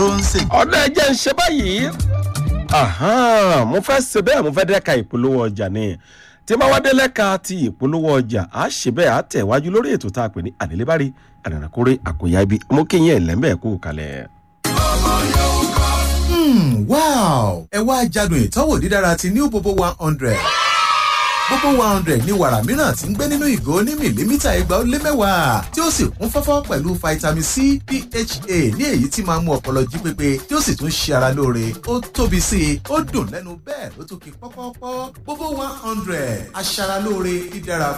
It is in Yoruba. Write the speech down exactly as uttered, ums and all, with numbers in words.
ń sè. ọ̀nà ẹ̀jẹ̀ ń ṣe báyìí mo fẹ́ ṣe bẹ́ẹ̀ mo fẹ́ dẹ́ka ìpolówó ọjà ni tí máa wá dé lẹ́ka ti ìpolówó ọjà á ṣe bẹ́ẹ̀ á tẹ̀ wájú lórí ètò tá a pè ní àdélébárí àdànàkórè àkóyá ibi mo kí yín ẹ̀lẹ́mẹ̀ kú kalẹ̀. Wow! Ẹ wá jádùn ìtọ́wò dídára ti New Bobo one hundred. Bobo one hundred ní wàrà mìíràn tí ń gbé nínú ìgò ní mìlímítà igba ó lé mẹ́wàá tí ó sì kún fọ́fọ́ pẹ̀lú vitamin C, P H A ní èyí tí máa mú ọpọlọ jí pépé tí ó sì tún ṣe ara lóore. Ó tóbi sí i, ó dùn lẹ́nu bẹ́ẹ̀ ló tún kí pọ́pọ́pọ́. Bobo one hundred aṣaralóore dídára